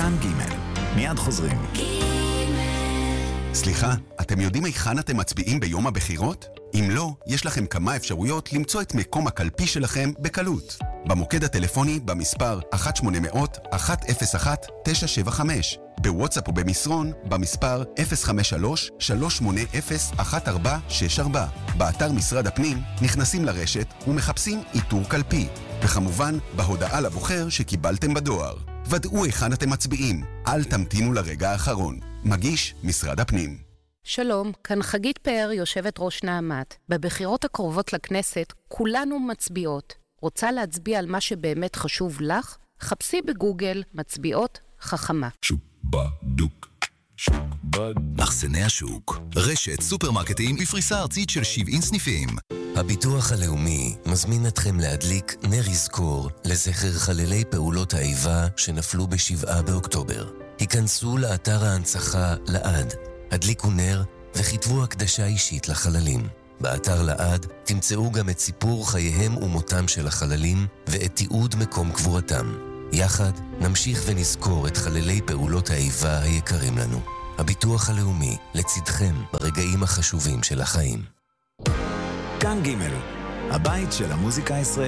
כאן ג' מיד חוזרים. סליחה, אתם יודעים היכן אתם מצביעים ביום הבחירות? אם לא, יש לכם כמה אפשרויות למצוא את מקום הקלפי שלכם בקלות. במוקד הטלפוני במספר 1-800-101-975, בוואטסאפ ובמסרון במספר 053-380-1464, באתר משרד הפנים נכנסים לרשת ומחפשים איתור קלפי, וכמובן בהודעה לבוחר שקיבלתם בדואר. ודאו היכן אתם מצביעים, אל תמתינו לרגע האחרון. מגיש משרד הפנים. שלום, כאן חגית פאר, יושבת ראש נעמת. בבחירות הקרובות לכנסת כולנו מצביעות. רוצה להצביע על מה שבאמת חשוב לך? חפשי בגוגל מצביעות חכמה. שוק בדוק. מחסני השוק, רשת סופרמרקטים בפריסה ארצית של 70 סניפים. הביטוח הלאומי מזמין אתכם להדליק נר יזכור לזכר חללי פעולות האיבה שנפלו ב7 באוקטובר. היכנסו לאתר ההנצחה לעד, הדליקו נר וכתבו הקדשה אישית לחללים. באתר לעד תמצאו גם את סיפור חייהם ומותם של החללים ואת תיעוד מקום קבורתם. יחד נמשיך ונזכור את חללי פעולות האיבה היקרים לנו. הביטוח הלאומי לצדכם ברגעים החשובים של החיים. כאן ג' הבית של המוזיקה הישראלית.